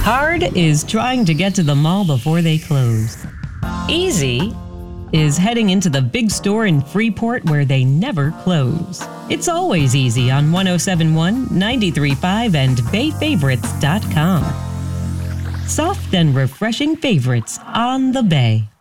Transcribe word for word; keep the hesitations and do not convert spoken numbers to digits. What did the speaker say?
Hard is trying to get to the mall before they close. Easy is heading into the big store in Freeport where they never close. It's always easy on one oh seven point one, ninety-three point five, and bay favorites dot com. Soft and refreshing favorites on the Bay.